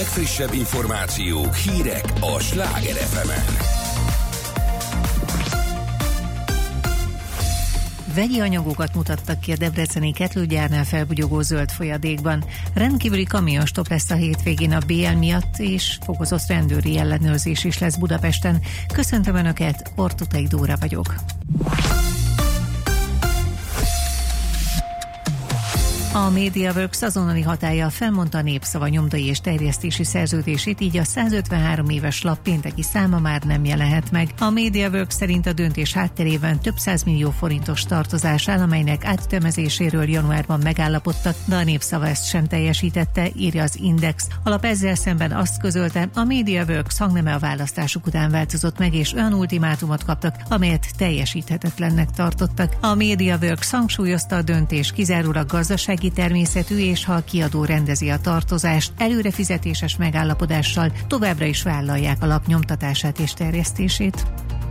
legfrissebb információk, hírek a Sláger FM-en. Vegyi anyagokat mutattak ki a debreceni ketlőgyárnál felbugyogó zöld folyadékban. Rendkívüli kamionstop lesz a hétvégén a BL miatt, és fokozott rendőri ellenőrzés is lesz Budapesten. Köszöntöm Önöket, Ortutai Dóra vagyok. A MediaWorks azonnali hatállyal felmondta a Népszava nyomdai és terjesztési szerződését, így a 153 éves lap pénteki száma már nem jelenhet meg. A MediaWorks szerint a döntés hátterében több 100 millió forintos tartozás áll, amelynek átütemezéséről januárban megállapodtak, de a Népszava ezt sem teljesítette, írja az Index. A lap ezzel szemben azt közölte, a MediaWorks hangneme a választások után változott meg, és olyan ultimátumot kaptak, amelyet teljesíthetetlennek tartottak. A MediaWorks hangsúlyozta, a döntés kizárólag gazdasági természetű, és ha a kiadó rendezi a tartozást, előrefizetéses megállapodással továbbra is vállalják a lap nyomtatását és terjesztését.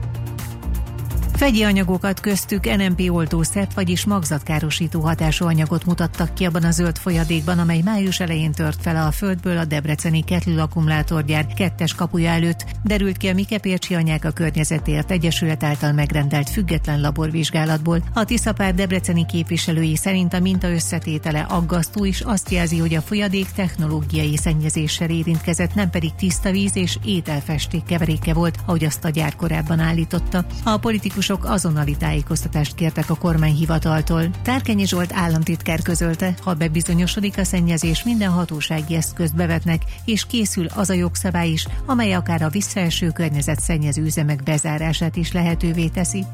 Vegyi anyagokat, köztük NMP oltószert, vagyis magzatkárosító hatású anyagot mutattak ki abban a zöld folyadékban, amely május elején tört fel a földből a debreceni Ketlül akkumulátorgyár 2. kapuja előtt, derült ki a Mikepércsi Anyák a Környezetért Egyesület által megrendelt független laborvizsgálatból. A Tiszapár debreceni képviselői szerint a minta összetétele aggasztó, és azt jelzi, hogy a folyadék technológiai szennyezéssel érintkezett, nem pedig tiszta víz és ételfesték keveréke volt, ahogy azt a gyár korábban állította. A politikusok azonnali tájékoztatást kértek a kormányhivataltól. Tárkányi Zsolt államtitkár közölte, ha bebizonyosodik a szennyezés, minden hatósági eszközt bevetnek, és készül az a jogszabály is, amely akár a visszaeső környezetszennyező üzemek bezárását is lehetővé teszi.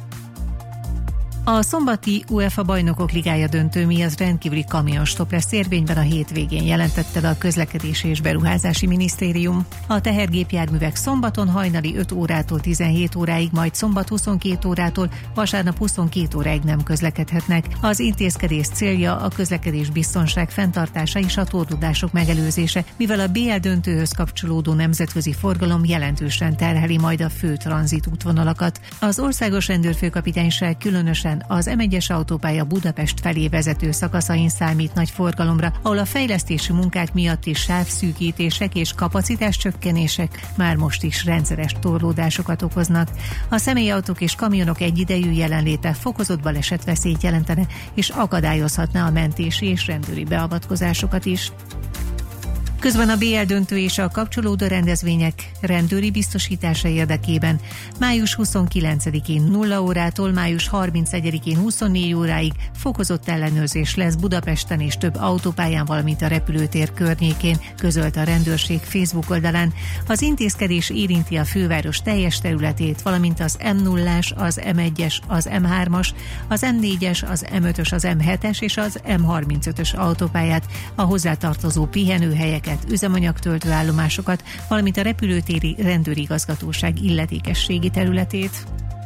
A szombati UEFA Bajnokok Ligája döntő miatt rendkívüli kamionstop lesz érvényben a hétvégén, jelentette be a Közlekedési és Beruházási Minisztérium. A tehergépjárművek szombaton hajnali 5 órától 17 óráig, majd szombat 22 órától, vasárnap 22 óráig nem közlekedhetnek. Az intézkedés célja a közlekedés biztonság fenntartása és a torlódások megelőzése, mivel a BL döntőhöz kapcsolódó nemzetközi forgalom jelentősen terheli majd a fő tranzitútvonalakat. Az országos rendőrfőkapitányság különösen az M1-es autópálya Budapest felé vezető szakaszain számít nagy forgalomra, ahol a fejlesztési munkák miatt is sávszűkítések és kapacitáscsökkenések már most is rendszeres torlódásokat okoznak. A személyautók és kamionok egyidejű jelenléte fokozott balesetveszélyt jelentene, és akadályozhatná a mentési és rendőri beavatkozásokat is. Közben a BL döntő és a kapcsolódó rendezvények rendőri biztosítása érdekében május 29-én 0 órától május 31-én 24 óráig fokozott ellenőrzés lesz Budapesten és több autópályán, valamint a repülőtér környékén, közölte a rendőrség Facebook oldalán. Az intézkedés érinti a főváros teljes területét, valamint az M0-as, az M1-es, az M3-as, az M4-es, az M5-ös, az M7-es és az M35-ös autópályát, a hozzátartozó pihenőhelyek, üzemanyagtöltő állomásokat, valamint a repülőtéri rendőrigazgatóság illetékességi területét.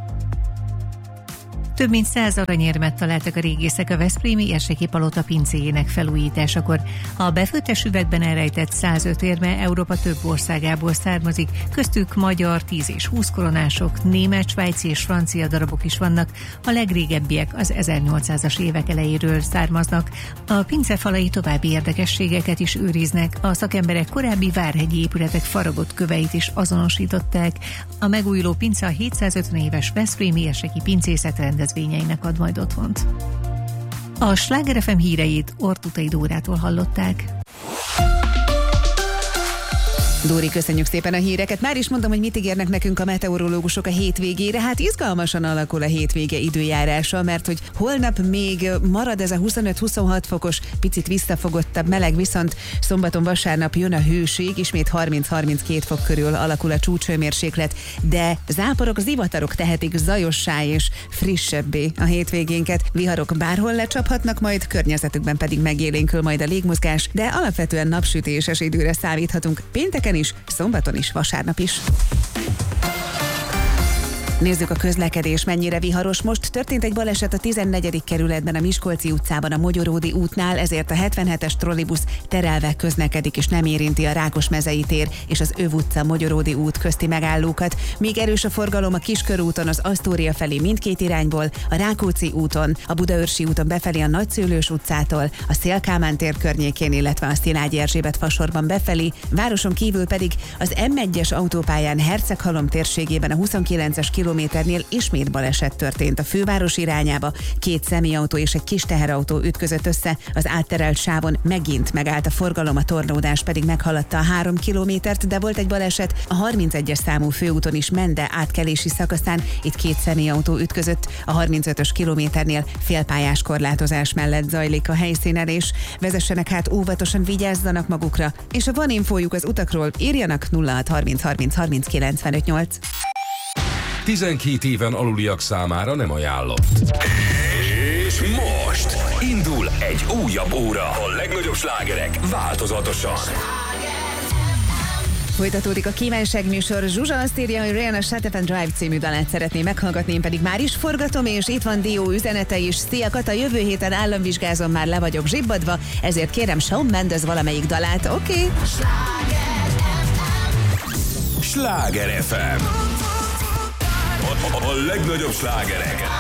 Több mint 100 aranyérmet találtak a régészek a veszprémi Érseki Palota pincéjének felújításakor. A befőttes üvegben elrejtett 105 érme Európa több országából származik, köztük magyar 10 és 20 koronások, német, svájci és francia darabok is vannak, a legrégebbiek az 1800-as évek elejéről származnak. A pince falai további érdekességeket is őriznek, a szakemberek korábbi várhegyi épületek faragott köveit is azonosították. A megújuló pince a 750 éves veszprémi Érseki pincészet rendezvényeinek ad majd otthont. A Sláger FM híreit Ortutai Dórától hallották. Dóri, köszönjük szépen a híreket. Már is mondom, hogy mit ígérnek nekünk a meteorológusok a hétvégére. Hát izgalmasan alakul a hétvége időjárása, mert hogy holnap még marad ez a 25-26 fokos, picit visszafogottabb meleg, viszont szombaton, vasárnap jön a hőség, ismét 30-32 fok körül alakul a csúcshőmérséklet, de záporok, zivatarok tehetik zajossá és frissebbé a hétvégénket. Viharok bárhol lecsaphatnak, majd környezetükben pedig megélénkül majd a légmozgás, de alapvetően napsütéses időre számíthatunk pénteken is, szombaton is, vasárnap is. Nézzük a közlekedés, mennyire viharos. Most történt egy baleset a 14. kerületben, a Miskolci utcában, a Mogyoródi útnál, ezért a 77-es trollibusz terelve közlekedik, és nem érinti a Rákosmezei tér és az Öv utca Mogyoródi út közti megállókat. Még erős a forgalom a Kiskörúton, az Asztória felé mindkét irányból, a Rákóczi úton, a Budaörsi úton befelé a Nagyszőlős utcától, a Széll-Kálmán tér környékén, illetve a Szilágyi Erzsébet fasorban befelé, városon kívül pedig az M1-es autópályán Herceghalom térségében a 29-es kilométernél ismét baleset történt a főváros irányába. Két személyautó és egy kis teherautó ütközött össze, az átterelt sávon megint megállt a forgalom, a torlódás pedig meghaladta a 3 kilométert, de volt egy baleset a 31-es számú főúton is, Mende átkelési szakaszán, itt két személyautó ütközött, a 35-ös kilométernél félpályás korlátozás mellett zajlik a helyszínelés. Vezessenek hát óvatosan, vigyázzanak magukra, és ha van infójuk az utakról, írjanak 0630 30 30 95 8. 12 éven aluliak számára nem ajánlott. És most indul egy újabb óra. A legnagyobb slágerek változatosan. Folytatódik a kívánságműsor. Zsuzsa azt írja, hogy Rihanna Shut Up and Drive című dalát szeretné meghallgatni, én pedig már is forgatom, és itt van Dió üzenete is. Szia Kata, jövő héten államvizsgázom, már le vagyok zsibbadva, ezért kérem Shawn Mendes valamelyik dalát, oké? Sláger FM. A legnagyobb slágerek